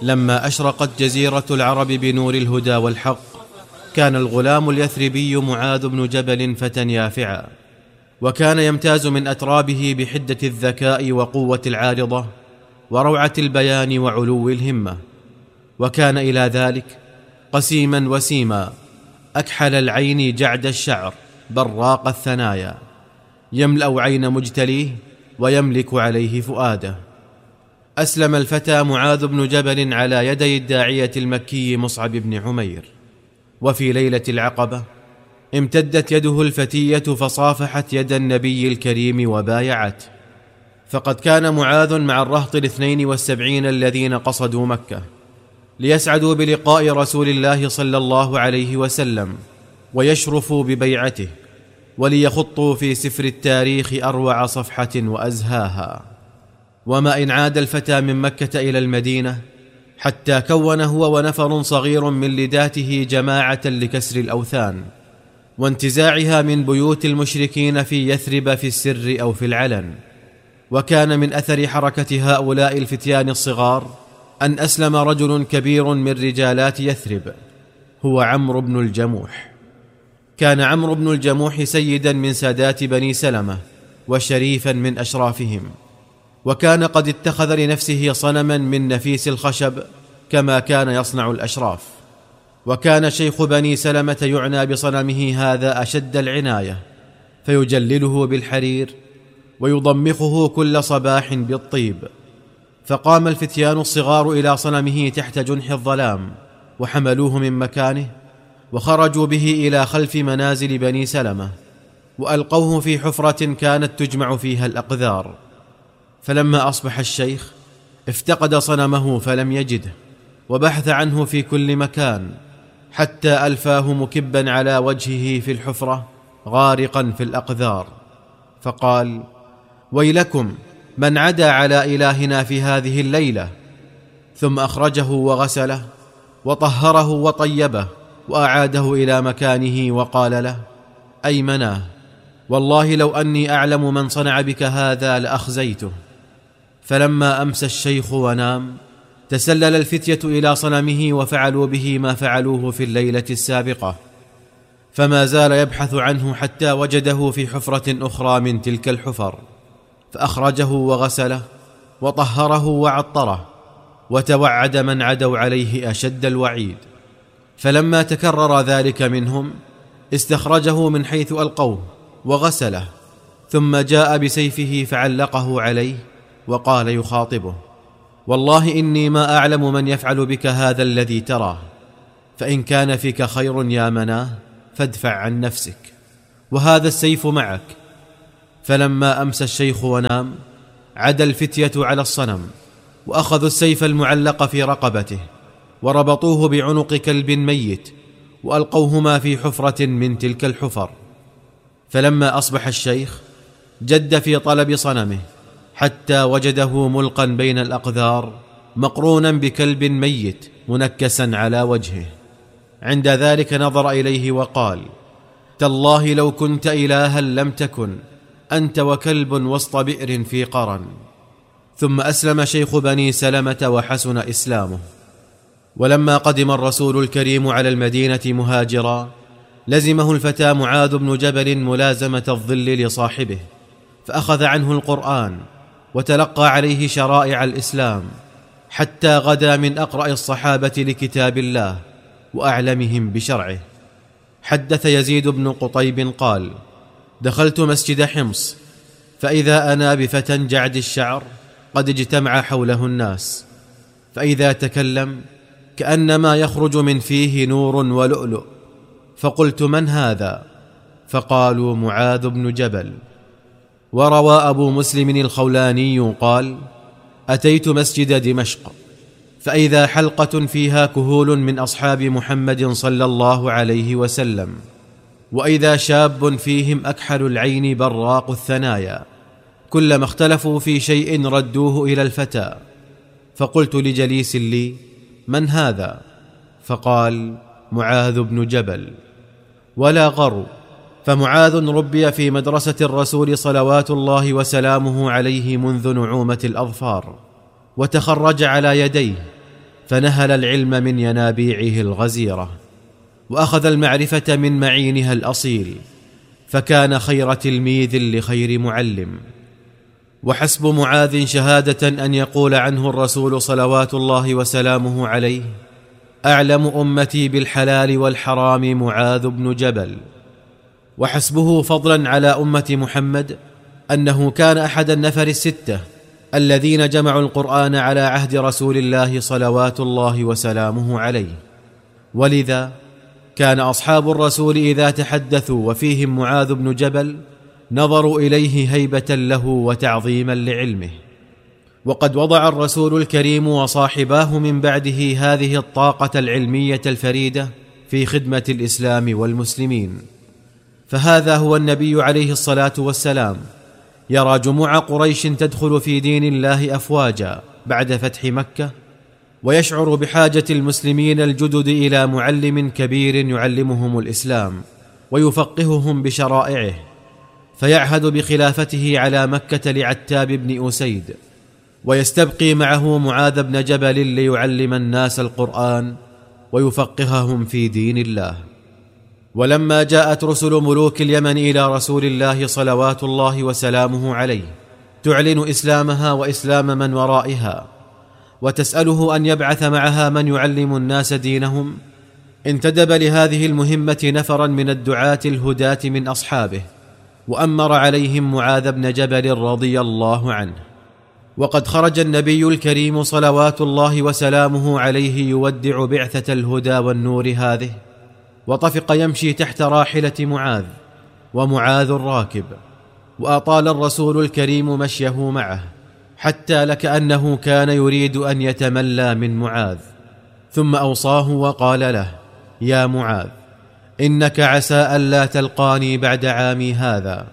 لما أشرقت جزيرة العرب بنور الهدى والحق، كان الغلام اليثربي معاذ بن جبل فتى يافعا، وكان يمتاز من أترابه بحدة الذكاء وقوة العارضة وروعة البيان وعلو الهمة، وكان إلى ذلك قسيما وسيما، أكحل العين جعد الشعر براق الثنايا، يملأ عين مجتليه ويملك عليه فؤاده. أسلم الفتى معاذ بن جبل على يدي الداعية المكي مصعب بن عمير، وفي ليلة العقبة امتدت يده الفتية فصافحت يد النبي الكريم وبايعته، فقد كان معاذ مع الرهط 72 الذين قصدوا مكة ليسعدوا بلقاء رسول الله صلى الله عليه وسلم ويشرفوا ببيعته، وليخطوا في سفر التاريخ أروع صفحة وأزهاها. وما إن عاد الفتى من مكة إلى المدينة حتى كون هو ونفر صغير من لداته جماعة لكسر الأوثان وانتزاعها من بيوت المشركين في يثرب في السر أو في العلن. وكان من أثر حركة هؤلاء الفتيان الصغار أن أسلم رجل كبير من رجالات يثرب، هو عمرو بن الجموح. كان عمرو بن الجموح سيدا من سادات بني سلمة وشريفا من أشرافهم، وكان قد اتخذ لنفسه صنما من نفيس الخشب كما كان يصنع الأشراف. وكان شيخ بني سلمة يعنى بصنمه هذا أشد العناية، فيجلله بالحرير ويضمخه كل صباح بالطيب. فقام الفتيان الصغار إلى صنمه تحت جنح الظلام، وحملوه من مكانه وخرجوا به إلى خلف منازل بني سلمة، وألقوه في حفرة كانت تجمع فيها الأقذار. فلما أصبح الشيخ افتقد صنمه فلم يجده، وبحث عنه في كل مكان حتى ألفاه مكبا على وجهه في الحفرة غارقا في الأقذار، فقال: ويلكم من عدا على إلهنا في هذه الليلة. ثم أخرجه وغسله وطهره وطيبه وأعاده إلى مكانه، وقال له: أيمناه، والله لو أني أعلم من صنع بك هذا لأخزيته. فلما أمسى الشيخ ونام تسلل الفتية إلى صنمه وفعلوا به ما فعلوه في الليلة السابقة، فما زال يبحث عنه حتى وجده في حفرة أخرى من تلك الحفر، فأخرجه وغسله وطهره وعطره، وتوعد من عدوا عليه أشد الوعيد. فلما تكرر ذلك منهم استخرجه من حيث ألقوه وغسله، ثم جاء بسيفه فعلقه عليه وقال يخاطبه: والله إني ما أعلم من يفعل بك هذا الذي تراه، فإن كان فيك خير يا مناه فادفع عن نفسك، وهذا السيف معك. فلما أمسى الشيخ ونام عدا الفتية على الصنم، وأخذوا السيف المعلق في رقبته وربطوه بعنق كلب ميت وألقوهما في حفرة من تلك الحفر. فلما أصبح الشيخ جد في طلب صنمه حتى وجده ملقا بين الأقذار مقرونا بكلب ميت منكسا على وجهه. عند ذلك نظر إليه وقال: تالله لو كنت إلها لم تكن أنت وكلب وسط بئر في قرن. ثم أسلم شيخ بني سلمة وحسن إسلامه. ولما قدم الرسول الكريم على المدينة مهاجرا لزمه الفتى معاذ بن جبل ملازمة الظل لصاحبه، فأخذ عنه القرآن وتلقى عليه شرائع الإسلام، حتى غدا من أقرأ الصحابة لكتاب الله وأعلمهم بشرعه. حدث يزيد بن قطيب قال: دخلت مسجد حمص فإذا أنا بفتى جعد الشعر قد اجتمع حوله الناس، فإذا تكلم كأنما يخرج من فيه نور ولؤلؤ، فقلت: من هذا؟ فقالوا: معاذ بن جبل. وروى أبو مسلم الخولاني قال: أتيت مسجد دمشق فإذا حلقة فيها كهول من أصحاب محمد صلى الله عليه وسلم، وإذا شاب فيهم أكحل العين براق الثنايا، كلما اختلفوا في شيء ردوه إلى الفتى. فقلت لجليس لي: من هذا؟ فقال: معاذ بن جبل. ولا غرو، فمعاذ ربي في مدرسة الرسول صلوات الله وسلامه عليه منذ نعومة الأظفار، وتخرج على يديه، فنهل العلم من ينابيعه الغزيرة، وأخذ المعرفة من معينها الأصيل، فكان خير تلميذ لخير معلم. وحسب معاذ شهادة أن يقول عنه الرسول صلوات الله وسلامه عليه: أعلم أمتي بالحلال والحرام معاذ بن جبل. وحسبه فضلا على أمة محمد أنه كان أحد النفر الستة الذين جمعوا القرآن على عهد رسول الله صلوات الله وسلامه عليه. ولذا كان أصحاب الرسول إذا تحدثوا وفيهم معاذ بن جبل نظروا إليه هيبة له وتعظيما لعلمه. وقد وضع الرسول الكريم وصاحباه من بعده هذه الطاقة العلمية الفريدة في خدمة الإسلام والمسلمين. فهذا هو النبي عليه الصلاة والسلام، يرى جموع قريش تدخل في دين الله أفواجا بعد فتح مكة، ويشعر بحاجة المسلمين الجدد إلى معلم كبير يعلمهم الإسلام ويفقههم بشرائعه، فيعهد بخلافته على مكة لعتاب بن أسيد، ويستبقي معه معاذ بن جبل ليعلم الناس القرآن ويفقههم في دين الله. ولما جاءت رسل ملوك اليمن إلى رسول الله صلوات الله وسلامه عليه تعلن إسلامها وإسلام من ورائها، وتسأله أن يبعث معها من يعلم الناس دينهم، انتدب لهذه المهمة نفرا من الدعاة الهداة من أصحابه، وأمر عليهم معاذ بن جبل رضي الله عنه. وقد خرج النبي الكريم صلوات الله وسلامه عليه يودع بعثة الهدى والنور هذه، وطفق يمشي تحت راحلة معاذ، ومعاذ راكب، وأطال الرسول الكريم مشيه معه حتى لكأنه كان يريد أن يتملى من معاذ، ثم أوصاه وقال له: يا معاذ، إنك عسى ألا تلقاني بعد عامي هذا،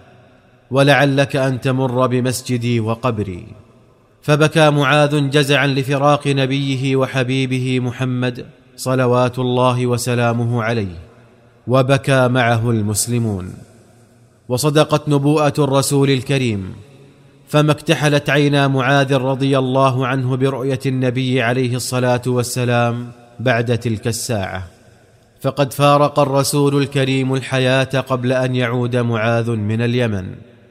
ولعلك أن تمر بمسجدي وقبري. فبكى معاذ جزعا لفراق نبيه وحبيبه محمد صلوات الله وسلامه عليه، وبكى معه المسلمون. وصدقت نبوءة الرسول الكريم، فما اكتحلت عينا معاذ رضي الله عنه برؤية النبي عليه الصلاة والسلام بعد تلك الساعة، فقد فارق الرسول الكريم الحياة قبل أن يعود معاذ من اليمن.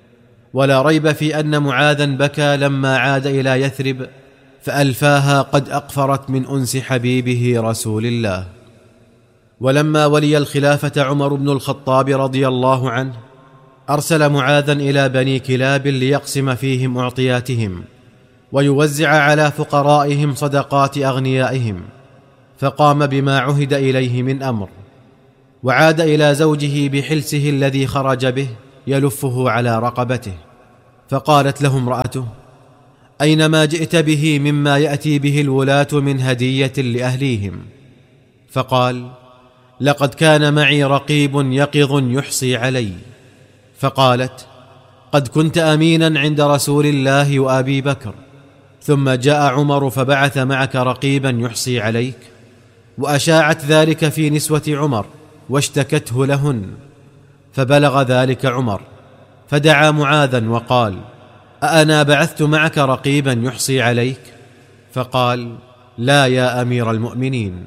ولا ريب في أن معاذا بكى لما عاد إلى يثرب، فألفاها قد أقفرت من أنس حبيبه رسول الله. ولما ولي الخلافة عمر بن الخطاب رضي الله عنه أرسل معاذا إلى بني كلاب ليقسم فيهم أعطياتهم، ويوزع على فقرائهم صدقات أغنيائهم، فقام بما عهد إليه من أمر، وعاد إلى زوجه بحلسه الذي خرج به يلفه على رقبته، فقالت له امرأته: أينما جئت به مما يأتي به الولاة من هدية لأهليهم؟ فقال: لقد كان معي رقيب يقظ يحصي علي. فقالت: قد كنت أمينا عند رسول الله وأبي بكر، ثم جاء عمر فبعث معك رقيبا يحصي عليك؟ وأشاعت ذلك في نسوة عمر واشتكته لهن، فبلغ ذلك عمر، فدعا معاذا وقال: أأنا بعثت معك رقيبا يحصي عليك؟ فقال: لا يا أمير المؤمنين،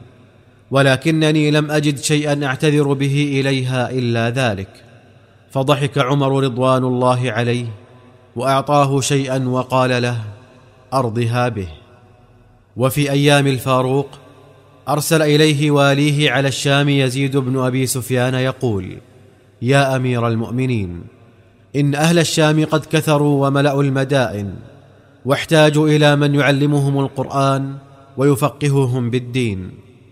ولكنني لم أجد شيئا أعتذر به إليها إلا ذلك. فضحك عمر رضوان الله عليه وأعطاه شيئا وقال له: أرضها به. وفي أيام الفاروق أرسل إليه واليه على الشام يزيد بن أبي سفيان يقول: يا أمير المؤمنين، إن أهل الشام قد كثروا وملأوا المدائن، واحتاجوا إلى من يعلمهم القرآن ويفقههم بالدين،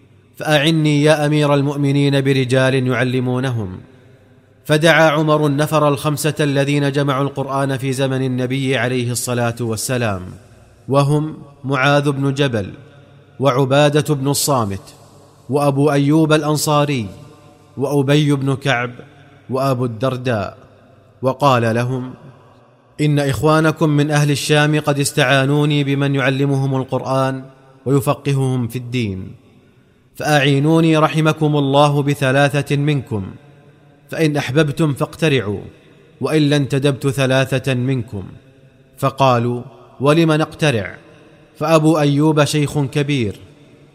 فأعني يا أمير المؤمنين برجال يعلمونهم. فدعا عمر النفر الخمسة الذين جمعوا القرآن في زمن النبي عليه الصلاة والسلام، وهم معاذ بن جبل، وعبادة بن الصامت، وأبو أيوب الأنصاري، وأبي بن كعب، وأبو الدرداء، وقال لهم: إن إخوانكم من أهل الشام قد استعانوني بمن يعلمهم القرآن ويفقههم في الدين، فأعينوني رحمكم الله بثلاثة منكم، فإن أحببتم فاقترعوا، وإلا انتدبت ثلاثة منكم. فقالوا: ولم نقترع؟ فأبو أيوب شيخ كبير،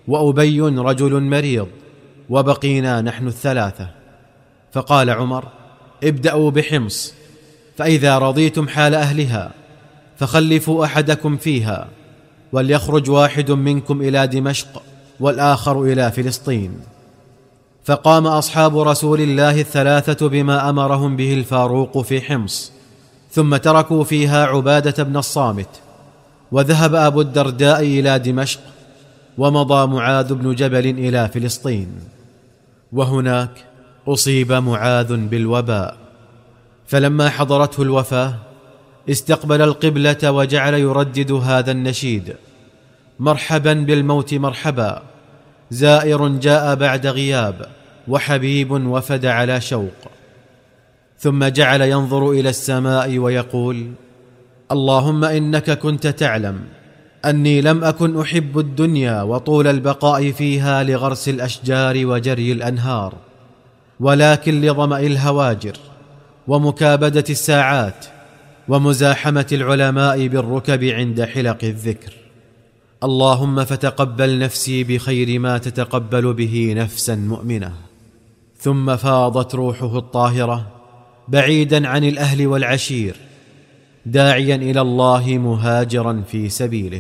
وأبي رجل مريض، وبقينا نحن الثلاثة. فقال عمر: ابدأوا بحمص، فإذا رضيتم حال أهلها فخلفوا أحدكم فيها، وليخرج واحد منكم إلى دمشق والآخر إلى فلسطين. فقام أصحاب رسول الله الثلاثة بما أمرهم به الفاروق في حمص، ثم تركوا فيها عبادة بن الصامت، وذهب أبو الدرداء إلى دمشق، ومضى معاذ بن جبل إلى فلسطين. وهناك أصيب معاذ بالوباء، فلما حضرته الوفاة استقبل القبلة وجعل يردد هذا النشيد: مرحبا بالموت مرحبا، زائر جاء بعد غياب، وحبيب وفد على شوق. ثم جعل ينظر إلى السماء ويقول: اللهم إنك كنت تعلم أني لم أكن أحب الدنيا وطول البقاء فيها لغرس الأشجار وجري الأنهار، ولكن لظمأ الهواجر ومكابدة الساعات ومزاحمة العلماء بالركب عند حلق الذكر. اللهم فتقبل نفسي بخير ما تتقبل به نفسا مؤمنة. ثم فاضت روحه الطاهرة بعيدا عن الأهل والعشير، داعيا إلى الله مهاجرا في سبيله.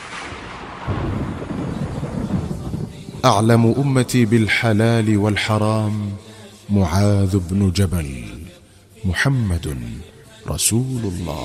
أعلم أمتي بالحلال والحرام معاذ بن جبل، محمد رسول الله.